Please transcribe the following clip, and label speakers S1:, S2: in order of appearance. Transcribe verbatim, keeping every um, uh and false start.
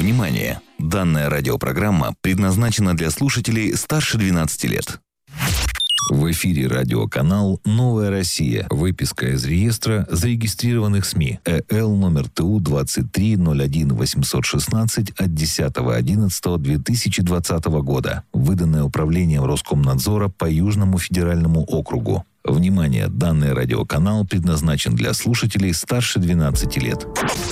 S1: Внимание! Данная радиопрограмма предназначена для слушателей старше двенадцати лет. В эфире радиоканал «Новая Россия». Выписка из реестра зарегистрированных СМИ. ЭЛ номер ТУ двадцать три ноль один восемьсот шестнадцать от десятого одиннадцатого две тысячи двадцатого года. Выданное Управлением Роскомнадзора по Южному федеральному округу. Внимание! Данный радиоканал предназначен для слушателей старше двенадцати лет.